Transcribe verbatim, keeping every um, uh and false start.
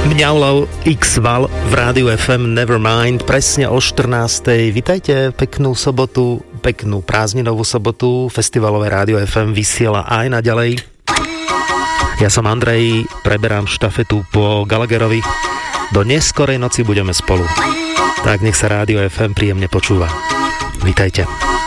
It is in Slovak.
Mňaulov X-Val v rádiu ef em Nevermind presne o štrnástej. Vitajte, peknú sobotu, peknú prázdninovú sobotu. Festivalové rádio ef em vysiela aj naďalej. Ja som Andrej, preberám štafetu po Gallagherovi. Do neskorej noci budeme spolu. Tak nech sa rádio ef em príjemne počúva. Vitajte.